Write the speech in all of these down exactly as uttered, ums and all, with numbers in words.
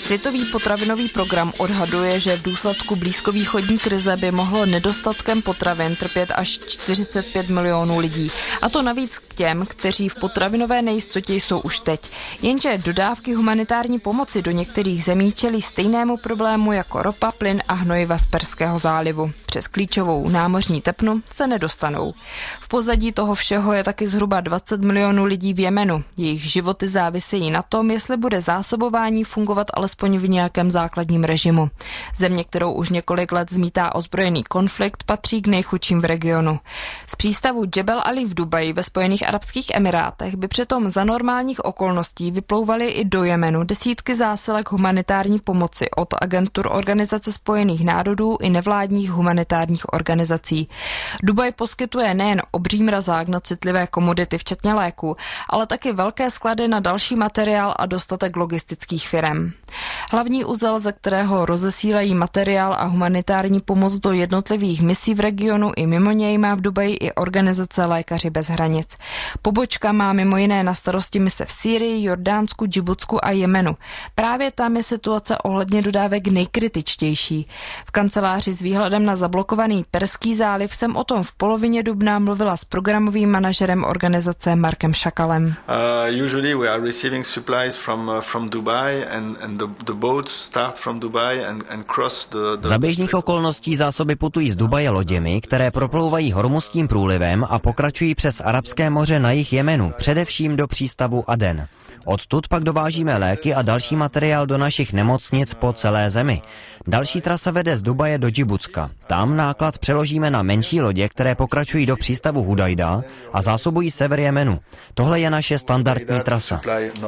Světový potravinový program odhaduje, že v důsledku blízkovýchodní krize by mohlo nedostatkem potravin trpět až čtyřicet pět milionů lidí. A to navíc k těm, kteří v potravinové nejistotě jsou už teď. Jenže dodávky humanitární pomoci do některých zemí čelí stejnému problému jako ropa, plyn a hnojiva z Perského zálivu. Přes klíčovou námořní tepnu se nedostanou. V pozadí toho všeho je taky zhruba dvacet milionů lidí v Jemenu. Jejich životy závisejí na tom, jestli bude zásobování fungovat alespoň v nějakém základním režimu. Země, kterou už několik let zmítá ozbrojený konflikt, patří k nejchudším v regionu. Z přístavu Jebel Ali v Dubaji ve Spojených arabských emirátech by přitom za normálních okolností vyplouvaly i do Jemenu desítky zásilek humanitární pomoci od agentur Organizace spojených národů i nevládních humanitárních organizací. Dubaj poskytuje nejen obří mrazák na citlivé komodity, včetně léků, ale taky velké sklady na další materiál a dostatek logistických firem. Hlavní uzel, ze kterého rozesílají materiál a humanitární pomoc do jednotlivých misí v regionu i mimo něj, má v Dubaji i organizace Lékaři bez hranic. Pobočka má mimo jiné na starosti mise v Sýrii, Jordánsku, Džibutsku a Jemenu. Právě tam je situace ohledně dodávek nejkritičtější. V kanceláři s výhledem na zablokovaný Perský záliv jsem o tom v polovině dubna mluvila s programovým manažerem organizace Markem Šakalem. Uh, usually we are receiving supplies from uh, from Dubai and and the, the boats start from Dubai and and cross the, the Za běžných okolností zásoby putují z Dubaje loděmi, které proplouvají Hormuzským průlivem a pokračují přes Arabské moře na jih Jemenu, především do přístavu Aden. Odtud pak dovážíme léky a další materiál do našich nemocnic po celé zemi. Další trasa vede z Dubaje do Džibutska. Tam náklad přeložíme na menší lodě, které pokračují do přístavu Hudajda a zásobují sever Jemenu. Tohle je naše standardní trasa.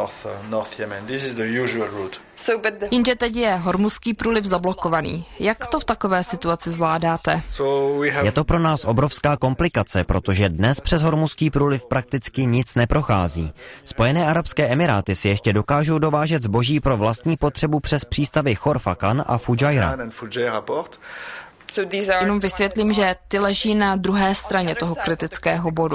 Jenže teď je Hormuzský průliv zablokovaný. Jak to v takové situaci zvládáte? Je to pro nás obrovská komplikace, protože dnes přes Hormuzský průliv prakticky nic neprochází. Spojené arabské emiráty si ještě dokážou dovážet zboží pro vlastní potřebu přes přístavy Chorfakan a Fujairah. Jenom vysvětlím, že ty leží na druhé straně toho kritického bodu.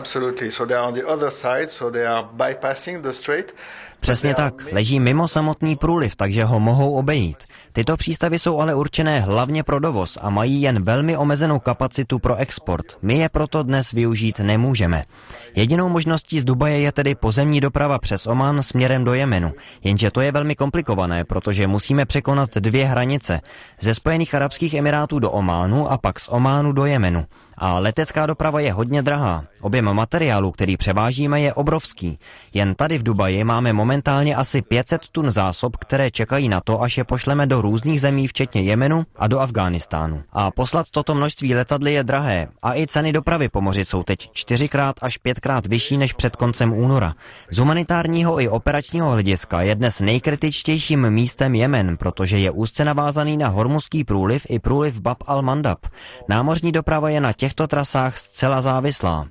Přesně tak, leží mimo samotný průliv, takže ho mohou obejít. Tyto přístavy jsou ale určené hlavně pro dovoz a mají jen velmi omezenou kapacitu pro export. My je proto dnes využít nemůžeme. Jedinou možností z Dubaje je tedy pozemní doprava přes Oman směrem do Jemenu. Jenže to je velmi komplikované, protože musíme překonat dvě hranice. Ze Spojených arabských emirátů do Ománu a pak z Ománu do Jemenu. A letecká doprava je hodně drahá. Objem materiálu, který převážíme, je obrovský. Jen tady v Dubaji máme momentálně asi pět set tun zásob, které čekají na to, až je pošleme do různých zemí, včetně Jemenu a do Afghánistánu. A poslat toto množství letadly je drahé. A i ceny dopravy po moři jsou teď čtyřikrát až pětkrát vyšší než před koncem února. Z humanitárního i operačního hlediska je dnes nejkritičtějším místem Jemen, protože je úzce navázaný na Hormuzský průliv i průliv Bab al-Mandab. Námořní doprava je na těchto trasách zcela závislá.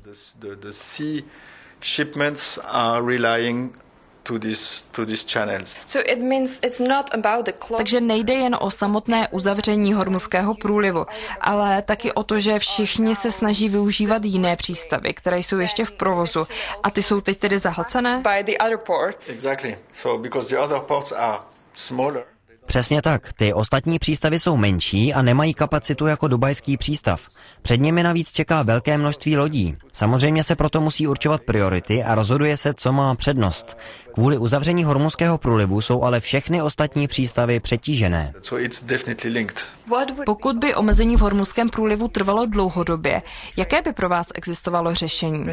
To this, to these channels. So it means it's not about the clock. Takže nejde jen o samotné uzavření Hormuzského průlivu, ale taky o to, že všichni se snaží využívat jiné přístavy, které jsou ještě v provozu, a ty jsou teď tedy zahlcené? By the other ports. Exactly. So because the other ports are smaller. Přesně tak, ty ostatní přístavy jsou menší a nemají kapacitu jako dubajský přístav. Před nimi navíc čeká velké množství lodí. Samozřejmě se proto musí určovat priority a rozhoduje se, co má přednost. Kvůli uzavření Hormuzského průlivu jsou ale všechny ostatní přístavy přetížené. Pokud by omezení v Hormuzském průlivu trvalo dlouhodobě, jaké by pro vás existovalo řešení?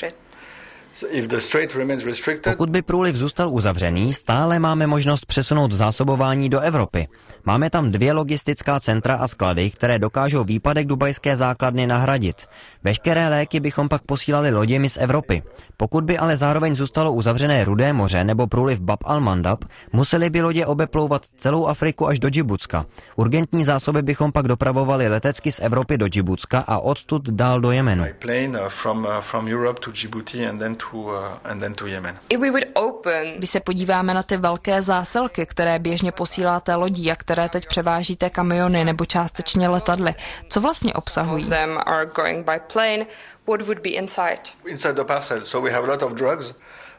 Pokud by průliv zůstal uzavřený, stále máme možnost přesunout zásobování do Evropy. Máme tam dvě logistická centra a sklady, které dokážou výpadek dubajské základny nahradit. Veškeré léky bychom pak posílali loděmi z Evropy. Pokud by ale zároveň zůstalo uzavřené Rudé moře nebo průliv Bab al-Mandab, museli by lodě obeplouvat celou Afriku až do Džibutska. Urgentní zásoby bychom pak dopravovali letecky z Evropy do Džibutska a odtud dál do Jemenu. Když se podíváme na ty velké zásilky, které běžně posíláte lodí a které teď převážíte kamiony nebo částečně letadly, co vlastně obsahují?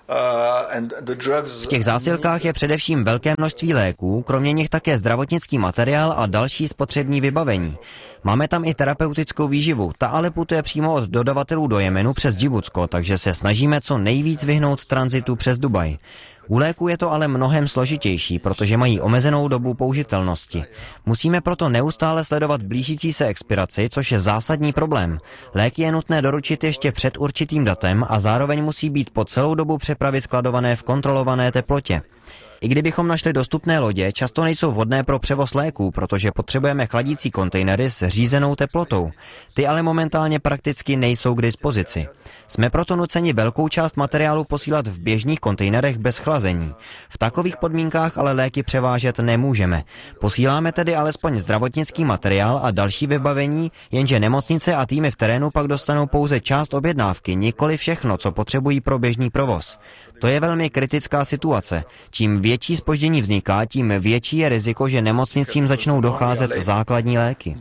V těch zásilkách je především velké množství léků, kromě nich také zdravotnický materiál a další spotřební vybavení. Máme tam i terapeutickou výživu, ta ale putuje přímo od dodavatelů do Jemenu přes Džibutsko, takže se snažíme co nejvíc vyhnout tranzitu přes Dubaj. U léků je to ale mnohem složitější, protože mají omezenou dobu použitelnosti. Musíme proto neustále sledovat blížící se expiraci, což je zásadní problém. Léky je nutné doručit ještě před určitým datem a zároveň musí být po celou dobu přepravy skladované v kontrolované teplotě. I kdybychom našli dostupné lodě, často nejsou vhodné pro převoz léků, protože potřebujeme chladící kontejnery s řízenou teplotou. Ty ale momentálně prakticky nejsou k dispozici. Jsme proto nuceni velkou část materiálu posílat v běžných kontejnerech bez chlazení. V takových podmínkách ale léky převážet nemůžeme. Posíláme tedy alespoň zdravotnický materiál a další vybavení, jenže nemocnice a týmy v terénu pak dostanou pouze část objednávky, nikoli všechno, co potřebují pro běžný provoz. To je velmi kritická situace. Čím větší zpoždění vzniká, tím větší je riziko, že nemocnicím začnou docházet základní léky.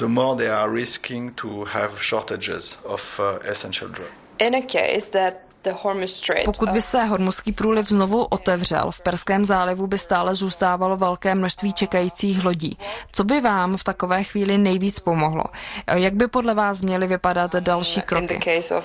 Pokud by se Hormuzský průliv znovu otevřel, v Perském zálivu by stále zůstávalo velké množství čekajících lodí. Co by vám v takové chvíli nejvíc pomohlo? Jak by podle vás měly vypadat další kroky?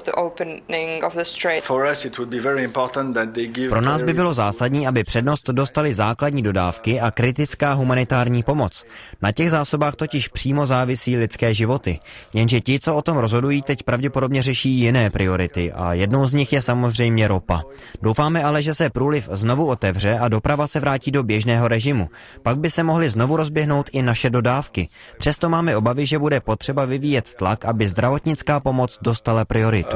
Pro nás by bylo zásadní, aby přednost dostali základní dodávky a kritická humanitární pomoc. Na těch zásobách totiž přímo závisí lidské životy. Jenže ti, co o tom rozhodují, teď pravděpodobně řeší jiné priority a jednou z nich je samozřejmě ropa. Doufáme ale, že se průliv znovu otevře a doprava se vrátí do běžného režimu. Pak by se mohly znovu rozběhnout i naše dodávky. Přesto máme obavy, že bude potřeba vyvíjet tlak, aby zdravotnická pomoc dostala prioritu.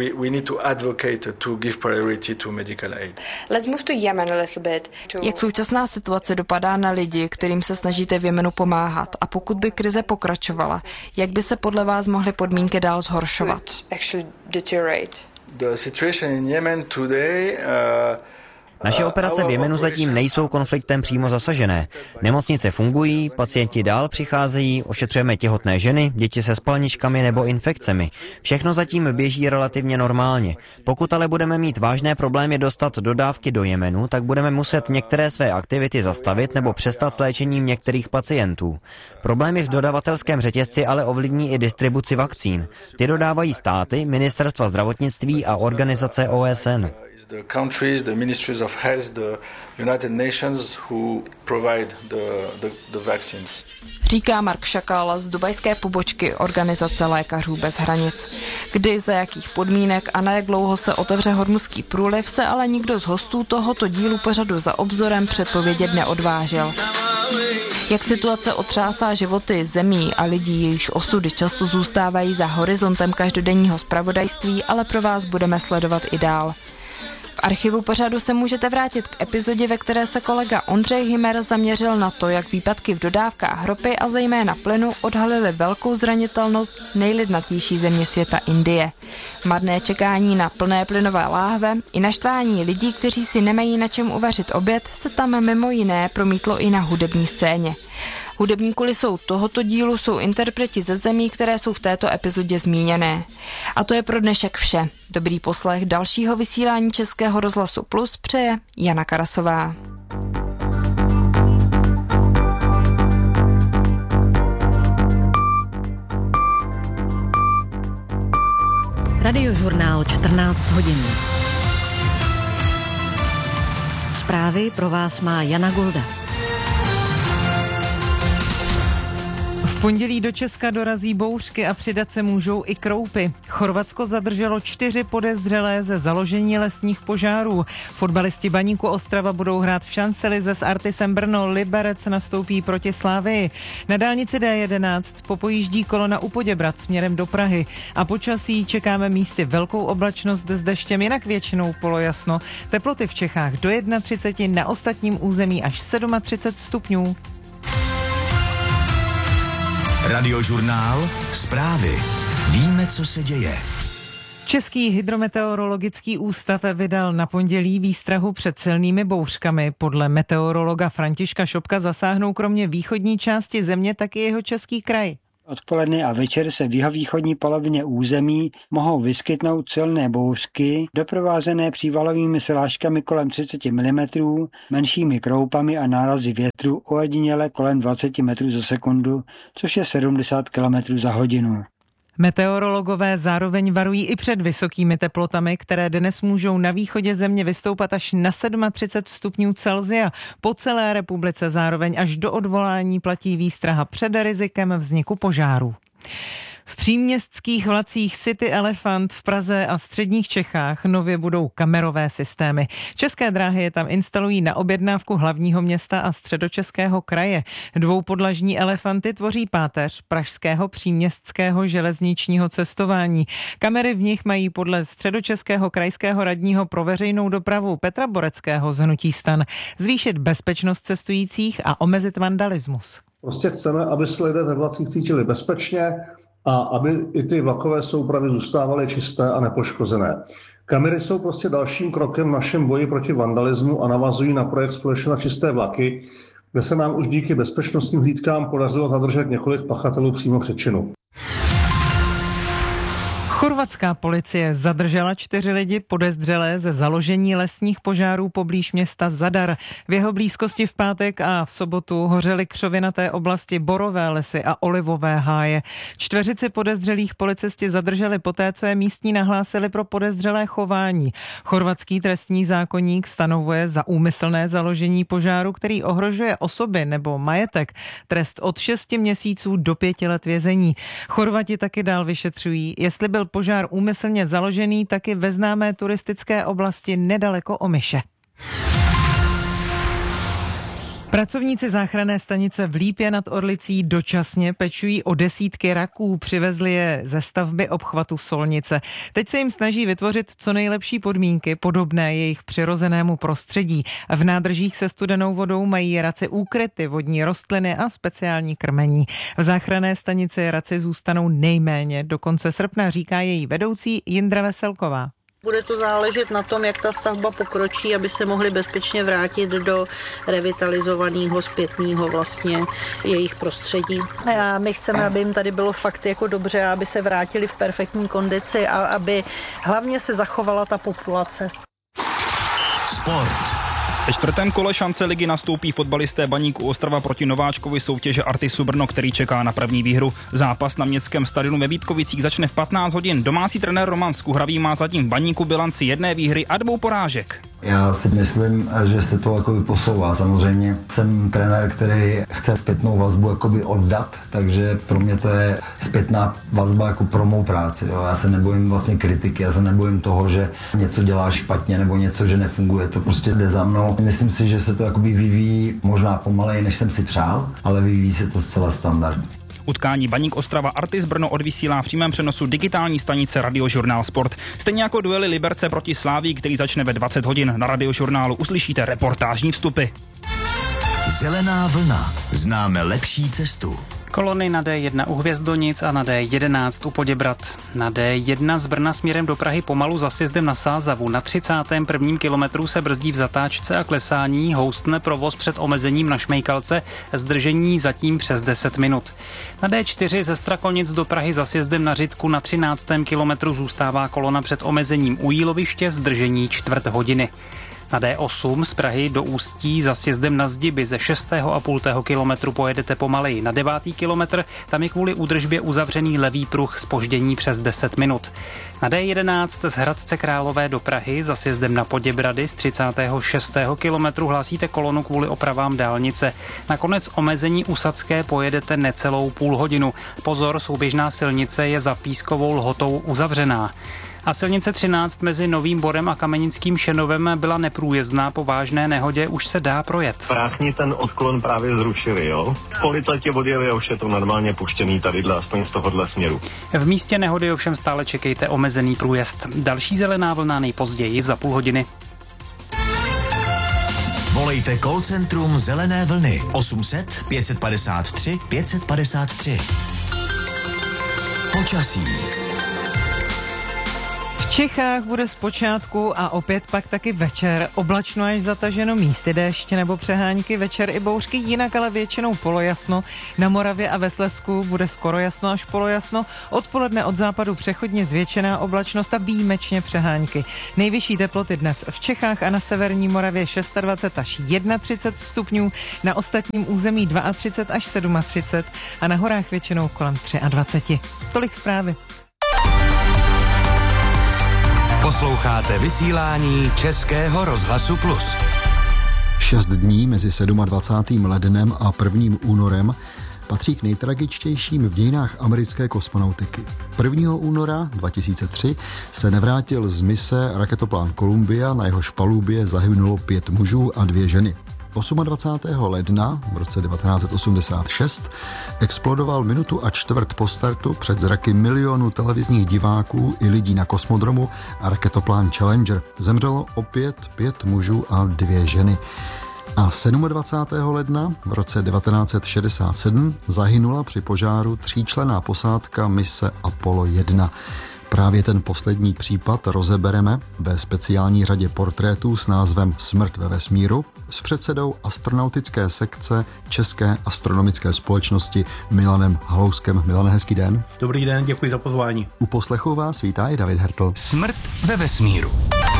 Jak současná situace dopadá na lidi, kterým se snažíte v Jemenu pomáhat? A pokud by krize pokračovala, jak by se podle vás mohly podmínky dál zhoršovat? The situation in Yemen today, uh, Naše operace v Jemenu zatím nejsou konfliktem přímo zasažené. Nemocnice fungují, pacienti dál přicházejí, ošetřujeme těhotné ženy, děti se spalničkami nebo infekcemi. Všechno zatím běží relativně normálně. Pokud ale budeme mít vážné problémy dostat dodávky do Jemenu, tak budeme muset některé své aktivity zastavit nebo přestat s léčením některých pacientů. Problémy v dodavatelském řetězci ale ovlivní i distribuci vakcín. Ty dodávají státy, ministerstva zdravotnictví a organizace O S N. The countries, the ministries of health, the United Nations who provide the, the, the vaccines. Říká Mark Šakal z dubajské pobočky Organizace lékařů bez hranic. Kdy, za jakých podmínek a na jak dlouho se otevře Hormuzský průliv, se ale nikdo z hostů tohoto dílu pořadu Za obzorem předpovědět neodvážil. Jak situace otřásá životy zemí a lidí, jejichž osudy často zůstávají za horizontem každodenního zpravodajství, ale pro vás budeme sledovat i dál. V archivu pořadu se můžete vrátit k epizodě, ve které se kolega Ondřej Hymer zaměřil na to, jak výpadky v dodávkách ropy a zejména plynu odhalily velkou zranitelnost nejlidnatější země světa Indie. Marné čekání na plné plynové láhve i naštvání lidí, kteří si nemají na čem uvařit oběd, se tam mimo jiné promítlo i na hudební scéně. Hudební kulisou tohoto dílu jsou interpreti ze zemí, které jsou v této epizodě zmíněné. A to je pro dnešek vše. Dobrý poslech dalšího vysílání Českého rozhlasu Plus přeje Jana Karasová. Radiožurnál čtrnáct hodin. Zprávy pro vás má Jana Golda. V pondělí do Česka dorazí bouřky a přidat se můžou i kroupy. Chorvatsko zadrželo čtyři podezřelé ze založení lesních požárů. Fotbalisti Baníku Ostrava budou hrát v šancelize s Artisem Brno. Liberec nastoupí proti Slávii. Na dálnici D jedenáct popojíždí kolona u Poděbrad směrem do Prahy. A počasí čekáme místy velkou oblačnost s deštěm, jinak většinou polojasno. Teploty v Čechách do třicet jedna, na ostatním území až třicet sedm stupňů. Radiožurnál, zprávy. Víme, co se děje. Český hydrometeorologický ústav vydal na pondělí výstrahu před silnými bouřkami. Podle meteorologa Františka Šopka zasáhnou kromě východní části země taky jeho český kraj. Odpoledne a večer se v jihovýchodní polovině území mohou vyskytnout silné bouřky, doprovázené přívalovými srážkami kolem třicet milimetrů, menšími kroupami a nárazy větru ojediněle kolem dvacet metrů za sekundu, což je sedmdesát kilometrů za hodinu. Meteorologové zároveň varují i před vysokými teplotami, které dnes můžou na východě země vystoupat až na třicet sedm stupňů Celsia. Po celé republice zároveň až do odvolání platí výstraha před rizikem vzniku požáru. V příměstských vlacích City Elephant v Praze a středních Čechách nově budou kamerové systémy. České dráhy je tam instalují na objednávku hlavního města a Středočeského kraje. Dvoupodlažní elefanty tvoří páteř pražského příměstského železničního cestování. Kamery v nich mají podle Středočeského krajského radního pro veřejnou dopravu Petra Boreckého z hnutí STAN zvýšit bezpečnost cestujících a omezit vandalismus. Prostě chceme, aby se lidé ve vlacích cítili bezpečně a aby i ty vlakové soupravy zůstávaly čisté a nepoškozené. Kamery jsou prostě dalším krokem v našem boji proti vandalismu a navazují na projekt Společně na čisté vlaky, kde se nám už díky bezpečnostním hlídkám podařilo zadržet několik pachatelů přímo před činu. Chorvatská policie zadržela čtyři lidi podezřelé ze založení lesních požárů poblíž města Zadar. V jeho blízkosti v pátek a v sobotu hořely křovinaté oblasti borové lesy a olivové háje. Čtveřici podezřelých policisti zadrželi poté, co je místní nahlásili pro podezřelé chování. Chorvatský trestní zákoník stanovuje za úmyslné založení požáru, který ohrožuje osoby nebo majetek, trest od šesti měsíců do pěti let vězení. Chorvati taky dál vyšetřují, jestli byl požár úmyslně založený taky ve známé turistické oblasti nedaleko Omiše. Pracovníci záchranné stanice v Lípě nad Orlicí dočasně pečují o desítky raků, přivezli je ze stavby obchvatu Solnice. Teď se jim snaží vytvořit co nejlepší podmínky, podobné jejich přirozenému prostředí. V nádržích se studenou vodou mají raci úkryty, vodní rostliny a speciální krmení. V záchranné stanici raci zůstanou nejméně do konce srpna, říká její vedoucí Jindra Veselková. Bude to záležet na tom, jak ta stavba pokročí, aby se mohli bezpečně vrátit do revitalizovaného zpětného vlastně jejich prostředí. A my chceme, aby jim tady bylo fakt jako dobře, aby se vrátili v perfektní kondici a aby hlavně se zachovala ta populace. Sport. Ve čtvrtém kole šance ligy nastoupí fotbalisté Baníku Ostrava proti nováčkovi soutěže Artisu Brno, který čeká na první výhru. Zápas na městském stadionu ve Vítkovicích začne v patnáct hodin. Domácí trenér Roman Skuhravý má zatím v Baníku bilanci jedné výhry a dvou porážek. Já si myslím, že se to jakoby posouvá. Samozřejmě jsem trenér, který chce zpětnou vazbu jakoby oddat, takže pro mě to je zpětná vazba jako pro mou práci. Jo. Já se nebojím vlastně kritiky, já se nebojím toho, že něco děláš špatně nebo něco, že nefunguje. To prostě jde za mnou. Myslím si, že se to jakoby vyvíjí možná pomaleji, než jsem si přál, ale vyvíjí se to zcela standardně. Utkání Baník Ostrava Artis Brno odvysílá v přímém přenosu digitální stanice Radiožurnál Sport. Stejně jako duely Liberce proti Slávii, který začne ve dvacet hodin. Na Radiožurnálu uslyšíte reportážní vstupy. Zelená vlna. Známe lepší cestu. Kolony na D jedna u Hvězdonic a na D jedenáct u Poděbrad. Na D jedna z Brna směrem do Prahy pomalu za sjezdem na Sázavu. Na třicátém prvním kilometru se brzdí v zatáčce a klesání, houstne provoz před omezením na Šmejkalce, zdržení zatím přes deset minut. Na D čtyři ze Strakolnic do Prahy za sjezdem na Řitku na třináctém kilometru zůstává kolona před omezením u Jíloviště, zdržení čtvrt hodiny. Na D osm z Prahy do Ústí za sjezdem na Zdiby ze šestého a půl kilometru pojedete pomaleji. Na devátý kilometr tam je kvůli údržbě uzavřený levý pruh, zpoždění přes deset minut. Na D jedenáct z Hradce Králové do Prahy za sjezdem na Poděbrady z třicátého šestého kilometru hlásíte kolonu kvůli opravám dálnice. Nakonec omezení u Sadské pojedete necelou půl hodinu. Pozor, souběžná silnice je za Pískovou Lhotou uzavřená. A silnice třináct mezi Novým Borem a Kamenickým Šenovem byla neprůjezdná, po vážné nehodě už se dá projet. Prázdní ten odklon právě zrušili, jo? Policajti odjeli a už je to normálně puštěný tadyhle, aspoň z tohohle směru. V místě nehody ovšem stále čekejte omezený průjezd. Další zelená vlna nejpozději za půl hodiny. Volejte call centrum Zelené vlny osm set pět padesát tři pět padesát tři. Počasí. Čechách bude zpočátku a opět pak taky večer oblačno až zataženo, místy déšť nebo přehánky, večer i bouřky, jinak ale většinou polojasno. Na Moravě a ve Slezsku bude skoro jasno až polojasno, odpoledne od západu přechodně zvětšená oblačnost a výjimečně přehánky. Nejvyšší teploty dnes v Čechách a na severní Moravě dvacet šest až třicet jedna stupňů, na ostatním území třicet dva až třicet sedm a na horách většinou kolem dvacet tři. Tolik zprávy. Posloucháte vysílání Českého rozhlasu Plus. Šest dní mezi dvacátým sedmým lednem a prvním únorem patří k nejtragičtějším v dějinách americké kosmonautiky. prvního února dva tisíce tři se nevrátil z mise raketoplán Columbia, na jehož palubě zahynulo pět mužů a dvě ženy. dvacátého osmého ledna v roce devatenáct set osmdesát šest explodoval minutu a čtvrt po startu před zraky milionů televizních diváků i lidí na kosmodromu a raketoplán Challenger. Zemřelo opět pět mužů a dvě ženy. A dvacátého sedmého ledna v roce devatenáct set šedesát sedm zahynula při požáru tříčlenná posádka mise Apollo jedna. Právě ten poslední případ rozebereme ve speciální řadě portrétů s názvem Smrt ve vesmíru s předsedou astronautické sekce České astronomické společnosti Milanem Halouskem. Milane, hezký den. Dobrý den, děkuji za pozvání. U poslechu vás vítá i David Hertl. Smrt ve vesmíru.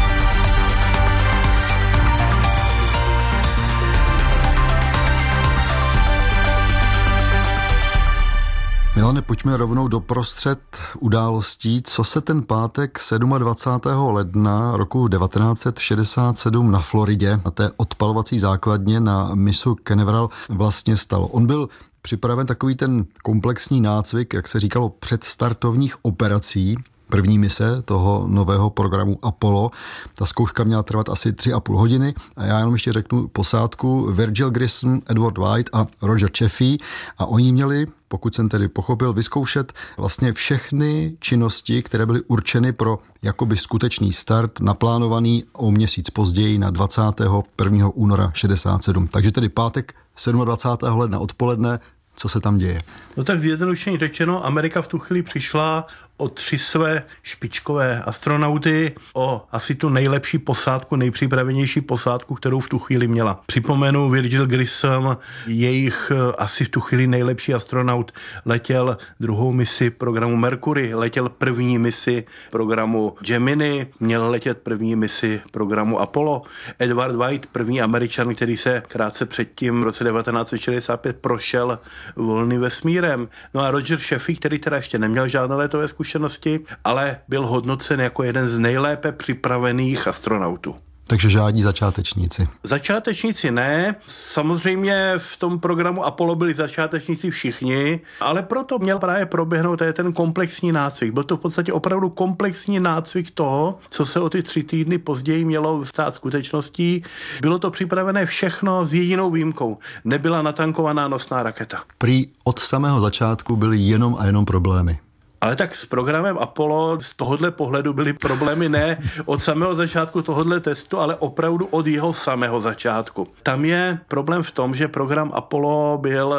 Milane, pojďme rovnou doprostřed událostí. Co se ten pátek dvacátého sedmého ledna roku devatenáct set šedesát sedm na Floridě, na té odpalovací základně na mysu Canaveral vlastně stalo? On byl připraven takový ten komplexní nácvik, jak se říkalo, předstartovních operací, první mise toho nového programu Apollo. Ta zkouška měla trvat asi tři a půl hodiny a já jenom ještě řeknu posádku Virgil Grissom, Edward White a Roger Chaffee a oni měli, pokud jsem tedy pochopil, vyzkoušet vlastně všechny činnosti, které byly určeny pro jakoby skutečný start, naplánovaný o měsíc později na dvacátého prvního února šedesát sedm. Takže tedy pátek dvacátého sedmého ledna odpoledne. Co se tam děje? No tak zjednodušeně řečeno, Amerika v tu chvíli přišla o tři své špičkové astronauty, o asi tu nejlepší posádku, nejpřipravenější posádku, kterou v tu chvíli měla. Připomenu Virgil Grissom, jejich asi v tu chvíli nejlepší astronaut, letěl druhou misi programu Mercury, letěl první misi programu Gemini, měl letět první misi programu Apollo. Edward White, první Američan, který se krátce předtím v roce devatenáct set šedesát pět prošel volným vesmírem. No a Roger Chaffee, který teda ještě neměl žádné letové zkušenosti, ale byl hodnocen jako jeden z nejlépe připravených astronautů. Takže žádní začátečníci. Začátečníci ne, samozřejmě v tom programu Apollo byli začátečníci všichni, ale proto měl právě proběhnout tady ten komplexní nácvik. Byl to v podstatě opravdu komplexní nácvik toho, co se o ty tři týdny později mělo stát skutečností. Bylo to připravené všechno s jedinou výjimkou. Nebyla natankovaná nosná raketa. Prý od samého začátku byly jenom a jenom problémy. Ale tak s programem Apollo z tohohle pohledu byly problémy ne od samého začátku tohohle testu, ale opravdu od jeho samého začátku. Tam je problém v tom, že program Apollo byl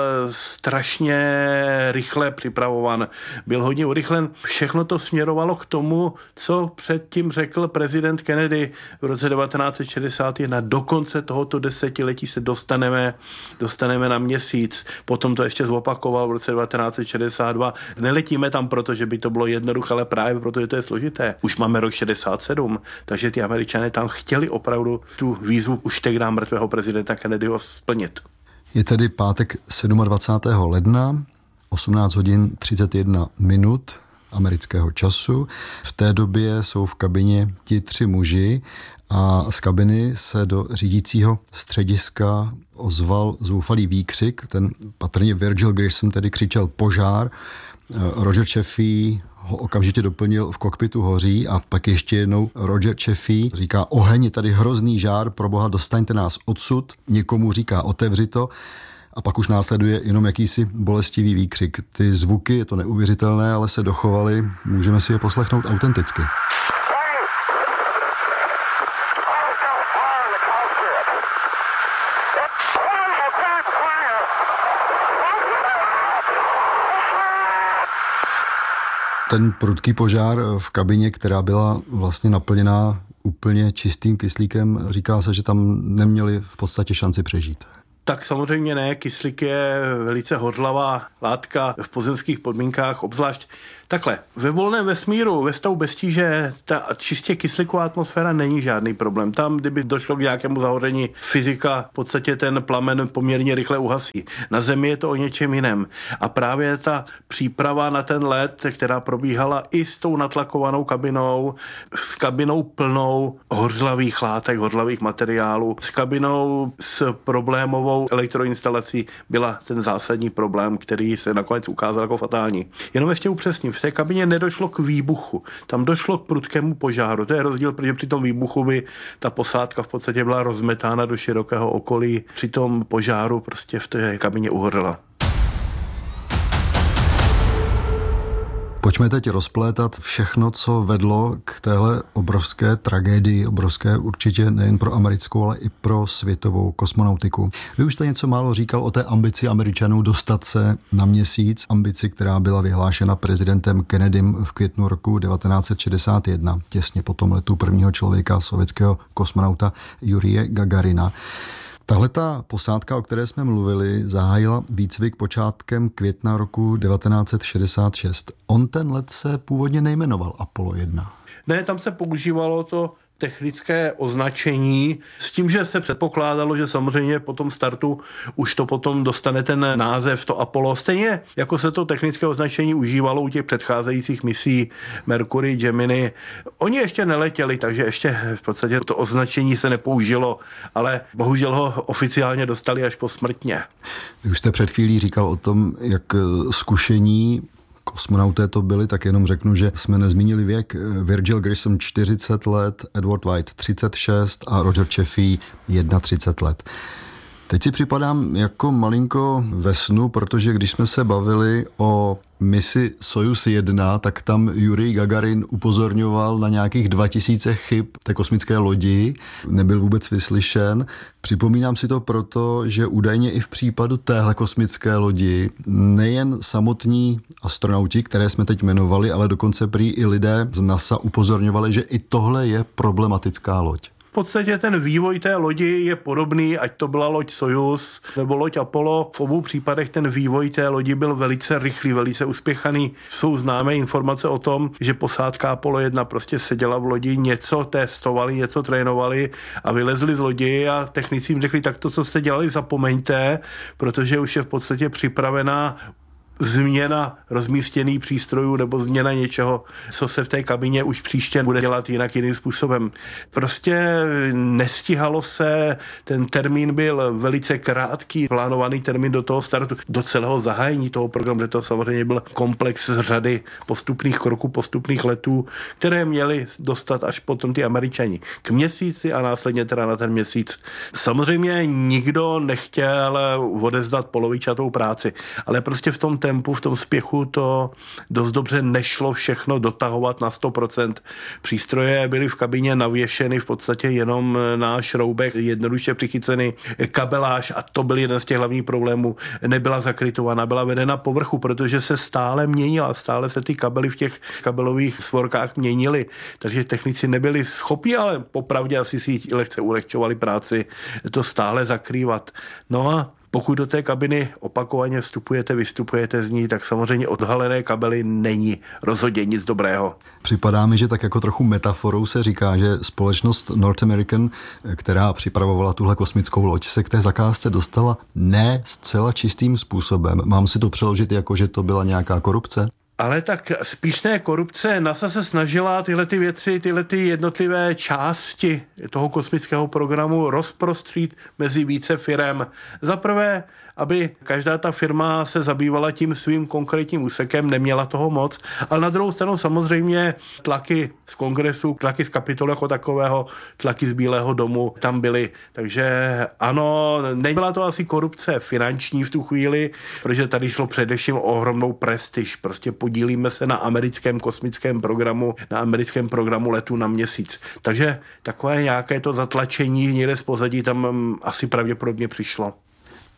strašně rychle připravovan. Byl hodně urychlen. Všechno to směrovalo k tomu, co předtím řekl prezident Kennedy v roce devatenáct set šedesát jedna. Do konce tohoto desetiletí se dostaneme, dostaneme na měsíc. Potom to ještě zopakoval v roce devatenáct set šedesát dva. Neletíme tam proto, že by to bylo jednoduché, ale právě protože to je složité. Už máme rok šedesát sedm, takže ty Američané tam chtěli opravdu tu výzvu už tehdy mrtvého prezidenta Kennedyho splnit. Je tedy pátek dvacátého sedmého ledna, osmnáct hodin třicet jedna minut amerického času. V té době jsou v kabině ti tři muži a z kabiny se do řídícího střediska ozval zoufalý výkřik. Ten patrně Virgil Grissom tedy křičel požár. Roger Chaffee ho okamžitě doplnil, v kokpitu hoří a pak ještě jednou Roger Chaffee říká oheň, je tady hrozný žár, proboha dostaňte nás odsud, někomu říká otevři to a pak už následuje jenom jakýsi bolestivý výkřik. Ty zvuky, je to neuvěřitelné, ale se dochovaly, můžeme si je poslechnout autenticky. Ten prudký požár v kabině, která byla vlastně naplněná úplně čistým kyslíkem, říká se, že tam neměli v podstatě šanci přežít. Tak samozřejmě ne, kyslík je velice hořlavá látka v pozemských podmínkách, obzvlášť takhle. Ve volném vesmíru, ve stavu bez tíže, ta čistě kyslíková atmosféra není žádný problém. Tam, kdyby došlo k nějakému zahoření, fyzika v podstatě ten plamen poměrně rychle uhasí. Na Zemi je to o něčem jiném. A právě ta příprava na ten let, která probíhala i s tou natlakovanou kabinou, s kabinou plnou hořlavých látek, hořlavých materiálů, s kabinou s problémovou elektroinstalací, byla ten zásadní problém, který se nakonec ukázal jako fatální. Jenom ještě upřesním, v té kabině nedošlo k výbuchu, tam došlo k prudkému požáru. To je rozdíl, protože při tom výbuchu by ta posádka v podstatě byla rozmetána do širokého okolí, při tom požáru prostě v té kabině uhořela. Pojďme teď rozplétat všechno, co vedlo k téhle obrovské tragédii, obrovské určitě nejen pro americkou, ale i pro světovou kosmonautiku. Vy už jste něco málo říkal o té ambici Američanů dostat se na Měsíc, ambici, která byla vyhlášena prezidentem Kennedym v květnu roku devatenáct set šedesát jedna, těsně po tom letu prvního člověka, sovětského kosmonauta Jurije Gagarina. Tahle ta posádka, o které jsme mluvili, zahájila výcvik počátkem května roku devatenáct set šedesát šest. On ten let se původně nejmenoval Apollo jedna. Ne, tam se používalo to technické označení s tím, že se předpokládalo, že samozřejmě po tom startu už to potom dostane ten název, to Apollo. Stejně jako se to technické označení užívalo u těch předcházejících misí Mercury, Gemini. Oni ještě neletěli, takže ještě v podstatě to označení se nepoužilo, ale bohužel ho oficiálně dostali až posmrtně. Vy už jste před chvílí říkal o tom, jak zkušení kosmonauté to byli, tak jenom řeknu, že jsme nezmínili věk. Virgil Grissom čtyřicet let, Edward White třicet šest a Roger Chaffee třicet jedna let. Teď si připadám jako malinko ve snu, protože když jsme se bavili o misi Sojuz jedna, tak tam Jurij Gagarin upozorňoval na nějakých dva tisíce chyb té kosmické lodi, nebyl vůbec vyslyšen. Připomínám si to proto, že údajně i v případu téhle kosmické lodi nejen samotní astronauti, které jsme teď jmenovali, ale dokonce prý i lidé z NASA upozorňovali, že i tohle je problematická loď. V podstatě ten vývoj té lodi je podobný, ať to byla loď Sojuz nebo loď Apollo. V obou případech ten vývoj té lodi byl velice rychlý, velice uspěchaný. Jsou známé informace o tom, že posádka Apollo jedna prostě seděla v lodi, něco testovali, něco trénovali a vylezli z lodi a technici jim řekli, tak to, co jste dělali, zapomeňte, protože už je v podstatě připravená změna rozmístěných přístrojů nebo změna něčeho, co se v té kabině už příště bude dělat jinak, jiným způsobem. Prostě nestihalo se, ten termín byl velice krátký, plánovaný termín do toho startu, do celého zahájení toho programu, kde to samozřejmě byl komplex z řady postupných kroků, postupných letů, které měli dostat až potom ty Američani k Měsíci a následně teda na ten Měsíc. Samozřejmě nikdo nechtěl odevzdat polovičatou práci, ale prostě v tom tempu, v tom spěchu to dost dobře nešlo všechno dotahovat na sto procent. Přístroje byly v kabině navěšeny v podstatě jenom na šroubech, jednoduše přichyceny, kabeláž, a to byl jeden z těch hlavních problémů, nebyla zakrytovaná, byla vedena povrchu, protože se stále měnila, stále se ty kabely v těch kabelových svorkách měnily, takže technici nebyli schopni, ale popravdě asi si lehce ulehčovali práci, to stále zakrývat. No a pokud do té kabiny opakovaně vstupujete, vystupujete z ní, tak samozřejmě odhalené kabely není rozhodně nic dobrého. Připadá mi, že tak jako trochu metaforou se říká, že společnost North American, která připravovala tuhle kosmickou loď, se k té zakázce dostala ne zcela čistým způsobem. Mám si to přeložit jako, že to byla nějaká korupce? Ale tak spíš ne korupce. NASA se snažila tyhle ty věci, tyhle ty jednotlivé části toho kosmického programu rozprostřít mezi více firem. Za prvé, aby každá ta firma se zabývala tím svým konkrétním úsekem, neměla toho moc, ale na druhou stranu samozřejmě tlaky z kongresu, tlaky z Kapitolu jako takového, tlaky z Bílého domu tam byly. Takže ano, nebyla to asi korupce finanční v tu chvíli, protože tady šlo především o ohromnou prestiž. Prostě podílíme se na americkém kosmickém programu, na americkém programu letu na Měsíc. Takže takové nějaké to zatlačení někde z pozadí tam asi pravděpodobně přišlo.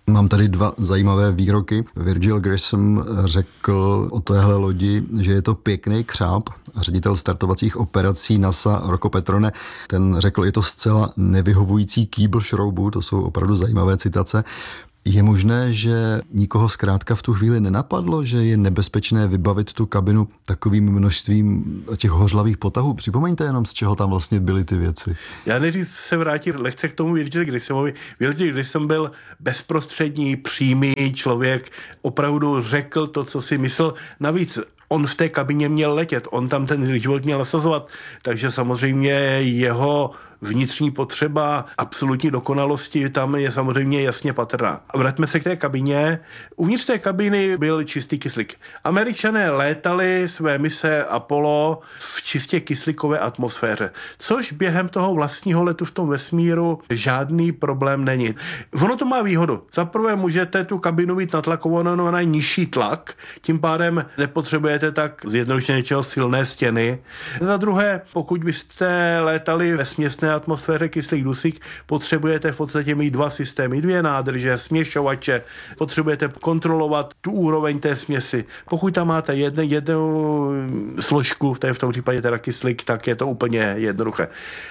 Mám tady dva zajímavé výroky. Virgil Grissom řekl o téhle lodi, že je to pěkný křáp. A ředitel startovacích operací NASA Rocco Petrone, ten řekl, je to zcela nevyhovující kýbl šroubů. To jsou opravdu zajímavé citace. Je možné, že nikoho zkrátka v tu chvíli nenapadlo, že je nebezpečné vybavit tu kabinu takovým množstvím těch hořlavých potahů? Připomeňte jenom, z čeho tam vlastně byly ty věci. Já než se vrátím lehce k tomu Virgil Grissomovi. Virgil Grissom byl bezprostřední, přímý člověk, opravdu řekl to, co si myslel. Navíc on v té kabině měl letět, on tam ten život měl nasazovat, takže samozřejmě jeho vnitřní potřeba absolutní dokonalosti tam je samozřejmě jasně patrná. A vraťme se k té kabině. Uvnitř té kabiny byl čistý kyslík. Američané létali své mise Apollo v čistě kyslíkové atmosféře, což během toho vlastního letu v tom vesmíru žádný problém není. Ono to má výhodu. Za prvé můžete tu kabinu mít natlakovanou na nižší tlak, tím pádem nepotřebujete tak zjednodušeně něčeho silné stěny. Za druhé, pokud byste létali ve směsné atmosféře kyslík dusík, potřebujete v podstatě mít dva systémy, dvě nádrže, směšovače, potřebujete kontrolovat tu úroveň té směsi. Pokud tam máte jednu, jednu složku, to je v tom případě teda kyslík, tak je to úplně jednoduché.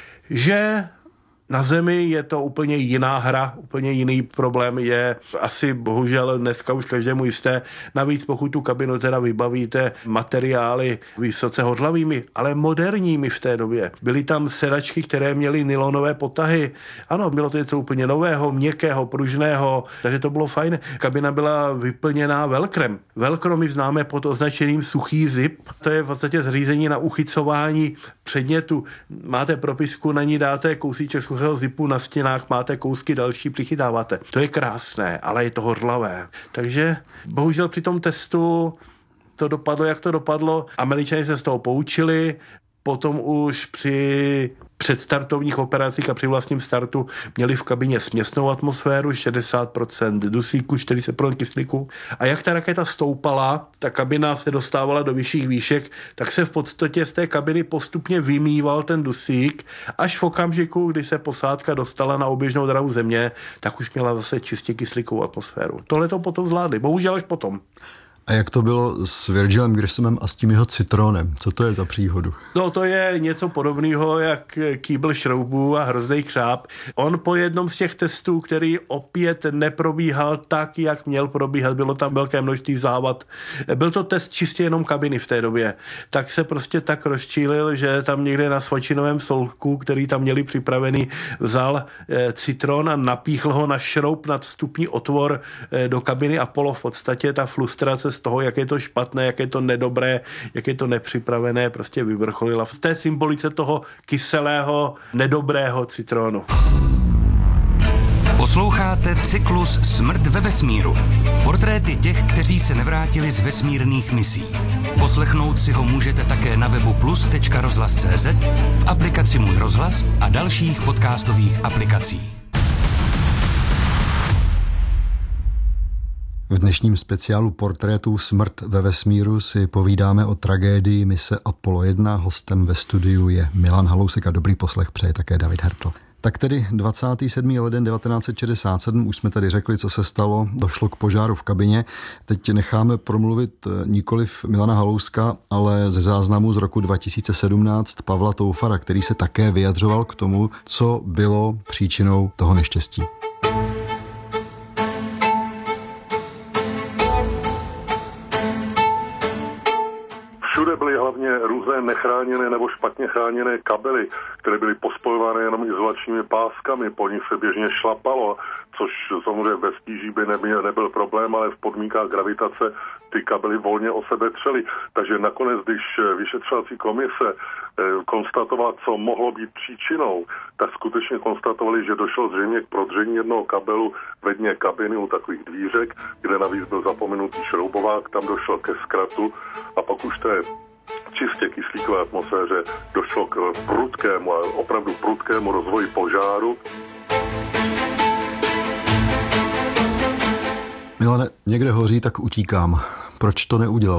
Že na Zemi je to úplně jiná hra, úplně jiný problém je asi bohužel dneska už každému jisté. Navíc pokud tu kabinu teda vybavíte materiály vysoce hořlavými, ale moderními v té době. Byly tam sedačky, které měly nylonové potahy. Ano, bylo to něco úplně nového, měkkého, pružného, takže to bylo fajn. Kabina byla vyplněná velkrem. Velkro my známe pod označením suchý zip. To je v podstatě zřízení na uchycování předmětu. Máte propisku, na ní dáte kousíček suchého zipu, na stěnách máte kousky další, přichytáváte. To je krásné, ale je to hořlavé. Takže bohužel při tom testu to dopadlo, jak to dopadlo. Američané se z toho poučili, potom už při předstartovních operacích a při vlastním startu měli v kabině směsnou atmosféru, šedesát procent dusíku, čtyřicet procent kyslíku. A jak ta raketa stoupala, ta kabina se dostávala do vyšších výšek, tak se v podstatě z té kabiny postupně vymýval ten dusík, až v okamžiku, kdy se posádka dostala na oběžnou dráhu Země, tak už měla zase čistě kyslíkovou atmosféru. Tohle to potom zvládli, bohužel až potom. A jak to bylo s Virgilem Grissomem a s tím jeho citronem? Co to je za příhodu? No to je něco podobného jak kýbl šroubů a hrozný křáp. On po jednom z těch testů, který opět neprobíhal tak, jak měl probíhat, bylo tam velké množství závad. Byl to test čistě jenom kabiny v té době. Tak se prostě tak rozčílil, že tam někde na svačinovém solku, který tam měli připravený, vzal citron a napíchl ho na šroub nad vstupní otvor do kabiny Apollo. V podstatě ta frustrace z toho, jak je to špatné, jak je to nedobré, jak je to nepřipravené, prostě vyvrcholila v té symbolice toho kyselého, nedobrého citronu. Posloucháte cyklus Smrt ve vesmíru. Portréty těch, kteří se nevrátili z vesmírných misí. Poslechnout si ho můžete také na webu plus tečka rozhlas tečka cé zet, v aplikaci Můj rozhlas a dalších podcastových aplikacích. V dnešním speciálu portrétů Smrt ve vesmíru si povídáme o tragédii mise Apollo jedna. Hostem ve studiu je Milan Halousek a dobrý poslech přeje také David Hertl. Tak tedy dvacátého sedmého ledna devatenáct set šedesát sedm, už jsme tady řekli, co se stalo, došlo k požáru v kabině. Teď necháme promluvit nikoliv Milana Halouska, ale ze záznamu z roku dva tisíce sedmnáct Pavla Toufara, který se také vyjadřoval k tomu, co bylo příčinou toho neštěstí. Všude byly hlavně různé nechráněné nebo špatně chráněné kabely, které byly pospojované jenom izolačními páskami, po nich se běžně šlapalo, což samozřejmě bez tíží by nebyl, nebyl problém, ale v podmínkách gravitace ty kabely volně o sebe třely. Takže nakonec, když vyšetřovací komise konstatovala, co mohlo být příčinou, tak skutečně konstatovali, že došlo zřejmě k prodření jednoho kabelu ve dně kabiny u takových dvířek, kde navíc byl zapomenutý šroubovák, tam došlo ke zkratu a pak už té čistě kyslíkové atmosféře došlo k prudkému, opravdu prudkému rozvoji požáru. Milane, někde hoří, tak utíkám. Proč to neudělali?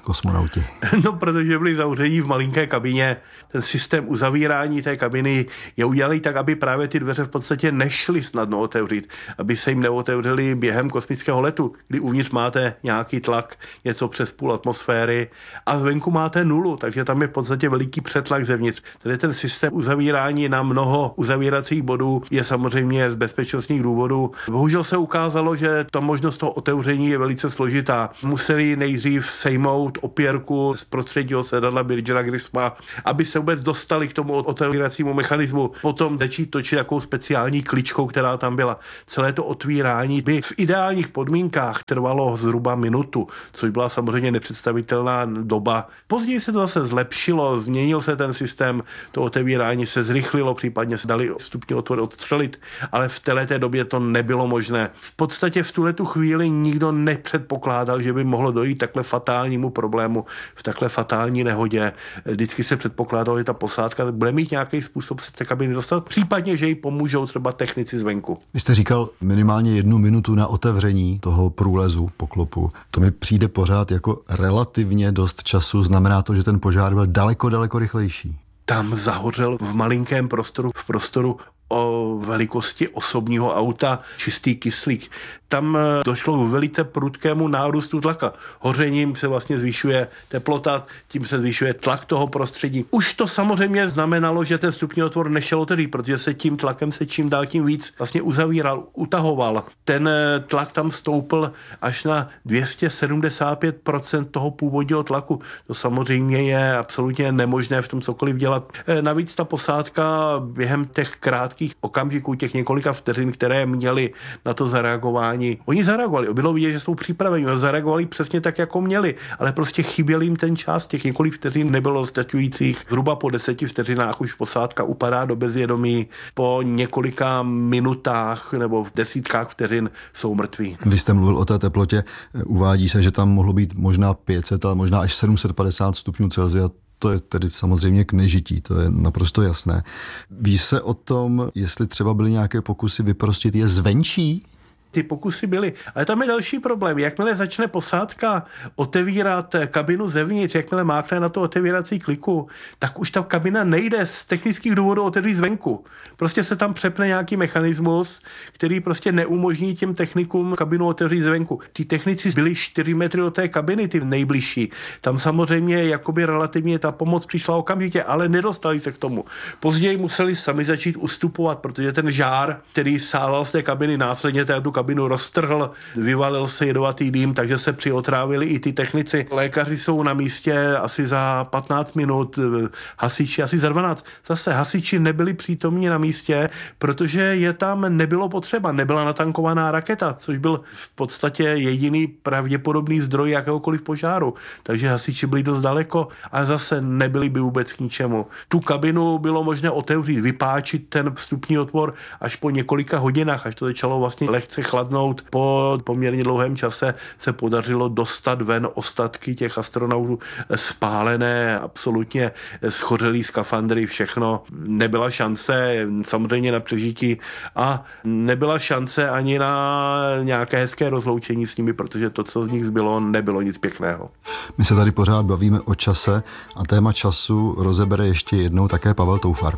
kosmonauti? No, protože byli zavření v malinké kabině. Ten systém uzavírání té kabiny je udělaný tak, aby právě ty dveře v podstatě nešly snadno otevřít, aby se jim neotevřely během kosmického letu, kdy uvnitř máte nějaký tlak, něco přes půl atmosféry a zvenku máte nulu, takže tam je v podstatě veliký přetlak zevnitř. Tedy ten systém uzavírání na mnoho uzavíracích bodů je samozřejmě z bezpečnostních důvodů. Bohužel se ukázalo, že ta možnost toho otevření je velice složitá. Museli nejdřív sejmout opěrku z prostředního sedadla Birgera Grisma, aby se vůbec dostali k tomu otevíracímu mechanismu. Potom začít točit takovou speciální kličkou, která tam byla. Celé to otvírání by v ideálních podmínkách trvalo zhruba minutu, což byla samozřejmě nepředstavitelná doba. Později se to zase zlepšilo, změnil se ten systém, to otevírání se zrychlilo, případně se dali vstupní otvory odstřelit, ale v této době to nebylo možné. V podstatě v tuhletu chvíli nikdo nepředpokládal, že by mohlo dojít takhle fatálnímu problému v takhle fatální nehodě. Vždycky se předpokládalo, že ta posádka bude mít nějaký způsob se z té kabiny dostat, případně, že jí pomůžou třeba technici zvenku. Vy jste říkal minimálně jednu minutu na otevření toho průlezu poklopu. To mi přijde pořád jako relativně dost času. Znamená to, že ten požár byl daleko, daleko rychlejší. Tam zahořel v malinkém prostoru, v prostoru o velikosti osobního auta čistý kyslík. Tam došlo k velice prudkému nárůstu tlaka. Hořením se vlastně zvyšuje teplota, tím se zvyšuje tlak toho prostředí. Už to samozřejmě znamenalo, že ten vstupní otvor nešel otevřít, protože se tím tlakem se čím dál tím víc vlastně uzavíral, utahoval. Ten tlak tam stoupl až na dvě stě sedmdesát pět procent toho původního tlaku. To samozřejmě je absolutně nemožné v tom cokoliv dělat. Navíc ta posádka během těch krátkých okamžiků, těch několika vteřin, které měli na to zareagování, oni zareagovali, bylo vidět, že jsou připraveni, zareagovali přesně tak, jako měli, ale prostě chyběl jim ten čas, těch několik vteřin nebylo stačujících. Zhruba po deseti vteřinách už posádka upadá do bezvědomí, po několika minutách nebo v desítkách vteřin jsou mrtví. Vy jste mluvil o té teplotě, uvádí se, že tam mohlo být možná pět set, ale možná až sedm set padesát stupňů Celsia. To je tedy samozřejmě k nežití, to je naprosto jasné. Ví se o tom, jestli třeba byly nějaké pokusy vyprostit je zvenčí? Ty pokusy byly. Ale tam je další problém. Jakmile začne posádka otevírat kabinu zevnitř, jakmile mákne na to otevírací kliku, tak už ta kabina nejde z technických důvodů otevřít zvenku. Prostě se tam přepne nějaký mechanismus, který prostě neumožní těm technikům kabinu otevřít zvenku. Ty technici byli čtyři metry od té kabiny, ty nejbližší. Tam samozřejmě jakoby relativně ta pomoc přišla okamžitě, ale nedostali se k tomu. Později museli sami začít ustupovat, protože ten žár, který sával z té kabiny, následně tu kabinu roztrhl, vyvalil se jedovatý dým, takže se přiotrávili i ty technici. Lékaři jsou na místě asi za patnáct minut, hasiči asi za dvanáct. Zase hasiči nebyli přítomni na místě, protože je tam nebylo potřeba, nebyla natankovaná raketa, což byl v podstatě jediný pravděpodobný zdroj jakéhokoliv požáru. Takže hasiči byli dost daleko a zase nebyli by vůbec k ničemu. Tu kabinu bylo možné otevřít, vypáčit ten vstupní otvor až po několika hodinách, až to začalo vlastně lehce chladnout. Po poměrně dlouhém čase se podařilo dostat ven ostatky těch astronautů, spálené, absolutně schořelý skafandry, všechno. Nebyla šance samozřejmě na přežití a nebyla šance ani na nějaké hezké rozloučení s nimi, protože to, co z nich zbylo, nebylo nic pěkného. My se tady pořád bavíme o čase a téma času rozebere ještě jednou také Pavel Toufar.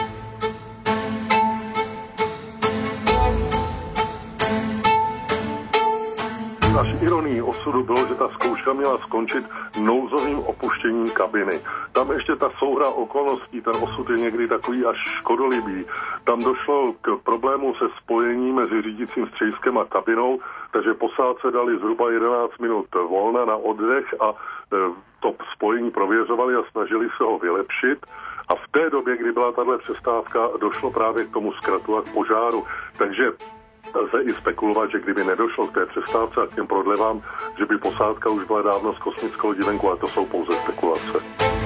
Až ironií osudu bylo, že ta zkouška měla skončit nouzovým opuštěním kabiny. Tam ještě ta souhra okolností, ten osud je někdy takový až škodolibý. Tam došlo k problému se spojením mezi řídícím střediskem a kabinou, takže posádce dali zhruba jedenáct minut volna na oddech a to spojení prověřovali a snažili se ho vylepšit. A v té době, kdy byla tahle přestávka, došlo právě k tomu zkratu a k požáru. Takže lze i spekulovat, že kdyby nedošlo k té přestávce a k těm prodlevám, že by posádka už byla dávno z kosmického divenku, ale to jsou pouze spekulace.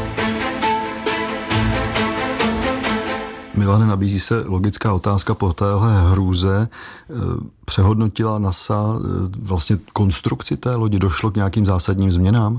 Milane, nabízí se logická otázka po téhle hrůze. Přehodnotila NASA vlastně konstrukci té lodi? Došlo k nějakým zásadním změnám?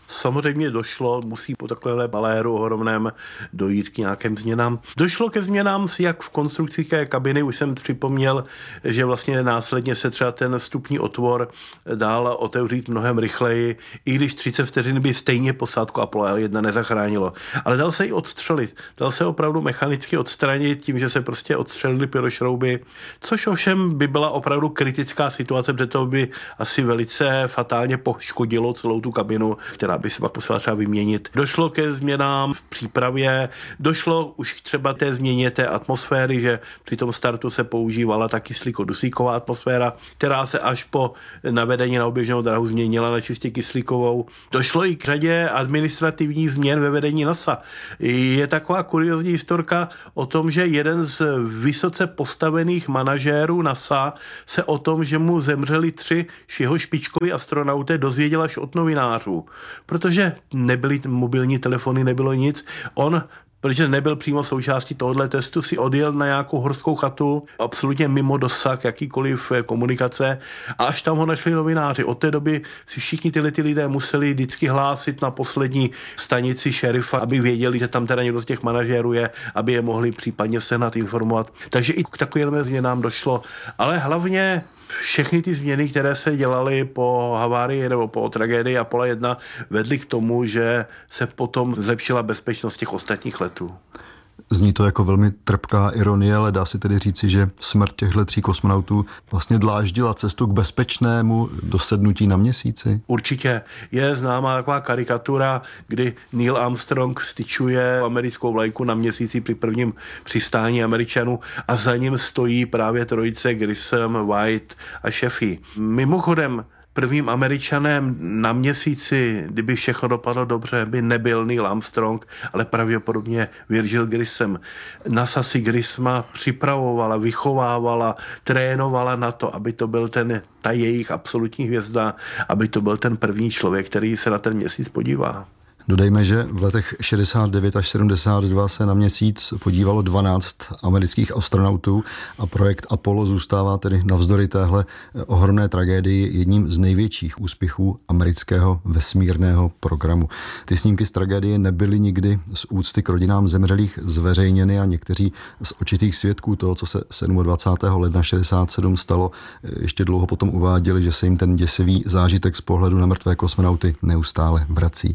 Samozřejmě došlo, musí po takovéhle baléru ohromném dojít k nějakým změnám. Došlo ke změnám jak v konstrukci té kabiny, už jsem připomněl, že vlastně následně se třeba ten vstupní otvor dál otevřít mnohem rychleji, i když třicet vteřin by stejně posádku Apollo jedna nezachránilo. Ale dal se i odstřelit. Dal se opravdu mechanicky odstranit tím, že se prostě odstřelily pyrošrouby, což ovšem by byla opravdu kritická situace, protože to by asi velice fatálně poškodilo celou tu kabinu, která by se pak musela třeba vyměnit. Došlo ke změnám v přípravě, došlo už třeba té změně té atmosféry, že při tom startu se používala ta kyslíko-dusíková atmosféra, která se až po navedení na oběžnou dráhu změnila na čistě kyslíkovou. Došlo i k řadě administrativních změn ve vedení NASA. Je taková kuriozní historka o tom, že jeden z vysoce postavených manažérů NASA se o tom, že mu zemřeli tři jeho špičkoví astronauté, dozvěděl až od novinářů. Protože nebyly mobilní telefony, nebylo nic. On, protože nebyl přímo součástí tohohle testu, si odjel na nějakou horskou chatu, absolutně mimo dosah jakýkoliv komunikace, a až tam ho našli novináři. Od té doby si všichni tyhle ty lidé museli vždycky hlásit na poslední stanici šerifa, aby věděli, že tam teda někdo z těch manažérů je, aby je mohli případně sehnat, informovat. Takže i k takovým změnám došlo. Ale hlavně všechny ty změny, které se dělaly po havárii nebo po tragédii Apollo jedna, vedly k tomu, že se potom zlepšila bezpečnost těch ostatních letů. Zní to jako velmi trpká ironie, ale dá se tedy říci, že smrt těchto tří kosmonautů vlastně dláždila cestu k bezpečnému dosednutí na Měsíci? Určitě. Je známá taková karikatura, kdy Neil Armstrong styčuje americkou vlajku na Měsíci při prvním přistání Američanů a za ním stojí právě trojice Grissom, White a Sheffy. Mimochodem, prvním Američanem na Měsíci, kdyby všechno dopadlo dobře, by nebyl Neil Armstrong, ale pravděpodobně Virgil Grissom. NASA si Grissoma připravovala, vychovávala, trénovala na to, aby to byl ten, ta jejich absolutní hvězda, aby to byl ten první člověk, který se na ten Měsíc podívá. Dodejme, že v letech šedesát devět až sedmdesát dva se na Měsíc podívalo dvanáct amerických astronautů a projekt Apollo zůstává tedy navzdory téhle ohromné tragédii jedním z největších úspěchů amerického vesmírného programu. Ty snímky z tragédie nebyly nikdy z úcty k rodinám zemřelých zveřejněny a někteří z očitých svědků toho, co se dvacátého sedmého ledna šedesát sedm stalo, ještě dlouho potom uváděli, že se jim ten děsivý zážitek z pohledu na mrtvé kosmonauty neustále vrací.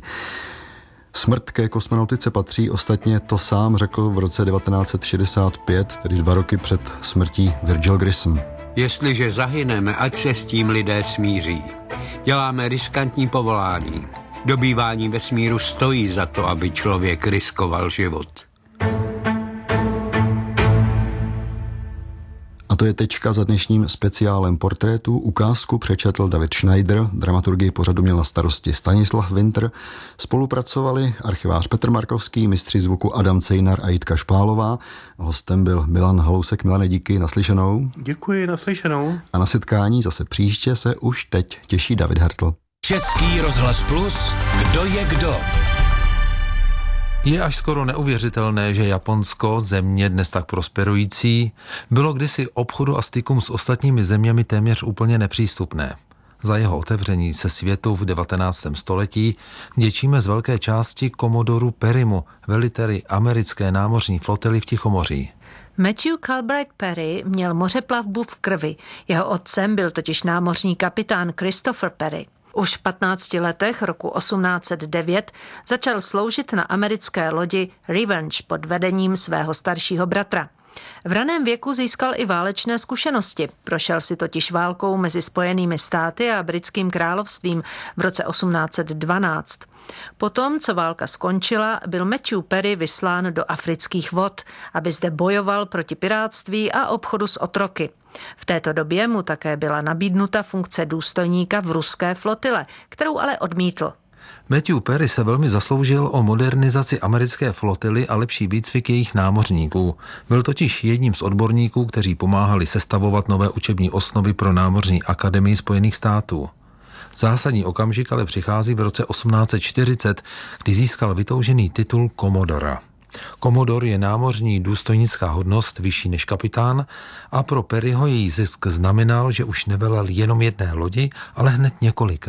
Smrt ke kosmonautice patří, ostatně to sám řekl v roce devatenáct set šedesát pět, tedy dva roky před smrtí, Virgil Grissom. Jestliže zahyneme, ať se s tím lidé smíří. Děláme riskantní povolání. Dobývání vesmíru stojí za to, aby člověk riskoval život. A to je tečka za dnešním speciálem Portrétu. Ukázku přečetl David Schneider, dramaturgii pořadu měl na starosti Stanislav Winter. Spolupracovali archivář Petr Markovský, mistři zvuku Adam Cejnar a Jitka Špálová. Hostem byl Milan Halousek. Milane, díky, naslyšenou. Děkuji, naslyšenou. A na setkání zase příště se už teď těší David Hertl. Český rozhlas Plus, kdo je kdo? Je až skoro neuvěřitelné, že Japonsko, země dnes tak prosperující, bylo kdysi obchodu a stykům s ostatními zeměmi téměř úplně nepřístupné. Za jeho otevření se světu v devatenáctém století děčíme z velké části komodoru Perrymu, veliteli americké námořní flotily v Tichomoří. Matthew Calbright Perry měl mořeplavbu v krvi. Jeho otcem byl totiž námořní kapitán Christopher Perry. Už v patnácti letech roku osmnáct set devět začal sloužit na americké lodi Revenge pod vedením svého staršího bratra. V raném věku získal i válečné zkušenosti. Prošel si totiž válkou mezi Spojenými státy a Britským královstvím v roce osmnáct set dvanáct. Potom, co válka skončila, byl Matthew Perry vyslán do afrických vod, aby zde bojoval proti pirátství a obchodu s otroky. V této době mu také byla nabídnuta funkce důstojníka v ruské flotile, kterou ale odmítl. Matthew Perry se velmi zasloužil o modernizaci americké flotily a lepší výcvik jejich námořníků. Byl totiž jedním z odborníků, kteří pomáhali sestavovat nové učební osnovy pro námořní akademii Spojených států. Zásadní okamžik ale přichází v roce osmnáct set čtyřicet, kdy získal vytoužený titul komodora. Komodor je námořní důstojnická hodnost vyšší než kapitán a pro Perryho její zisk znamenal, že už nevelel jenom jedné lodi, ale hned několika.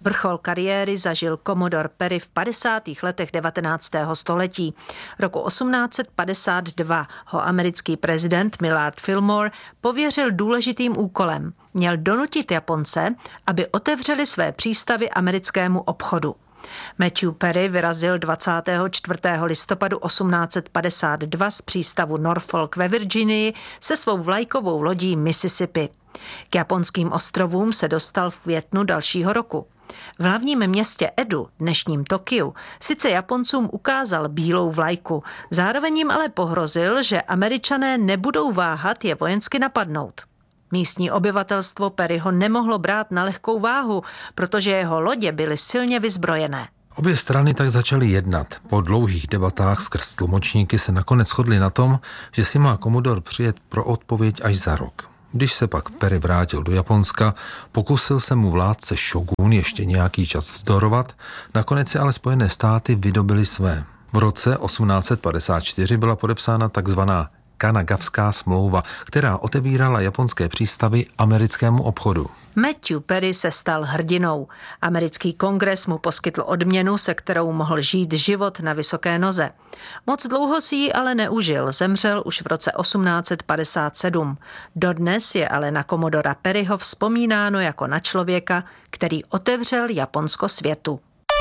Vrchol kariéry zažil Commodore Perry v padesátých letech devatenáctého století. Roku osmnáct set padesát dva ho americký prezident Millard Fillmore pověřil důležitým úkolem. Měl donutit Japonce, aby otevřeli své přístavy americkému obchodu. Matthew Perry vyrazil dvacátého čtvrtého listopadu osmnáct set padesát dva z přístavu Norfolk ve Virginii se svou vlajkovou lodí Mississippi. K japonským ostrovům se dostal v květnu dalšího roku. V hlavním městě Edu, dnešním Tokiu, sice Japoncům ukázal bílou vlajku, zároveň jim ale pohrozil, že Američané nebudou váhat je vojensky napadnout. Místní obyvatelstvo Perryho nemohlo brát na lehkou váhu, protože jeho lodě byly silně vyzbrojené. Obě strany tak začaly jednat. Po dlouhých debatách skrz tlumočníky se nakonec shodli na tom, že si má Commodore přijet pro odpověď až za rok. Když se pak Perry vrátil do Japonska, pokusil se mu vládce Shogun ještě nějaký čas vzdorovat, nakonec si ale Spojené státy vydobily své. V roce osmnáct set padesát čtyři byla podepsána takzvaná Kanagavská smlouva, která otevírala japonské přístavy americkému obchodu. Matthew Perry se stal hrdinou. Americký kongres mu poskytl odměnu, se kterou mohl žít život na vysoké noze. Moc dlouho si ji ale neužil, zemřel už v roce osmnáct set padesát sedm. Dodnes je ale na Commodora Perryho vzpomínáno jako na člověka, který otevřel Japonsko světu.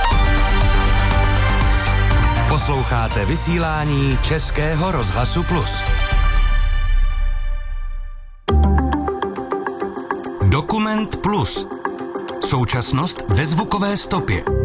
Posloucháte vysílání Českého rozhlasu Plus. Dokument Plus. Současnost ve zvukové stopě.